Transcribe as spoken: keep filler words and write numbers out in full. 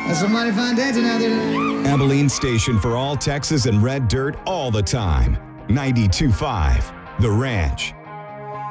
That's some mighty fine dancing out there. Abilene station for all Texas and red dirt all the time. ninety-two point five The Ranch.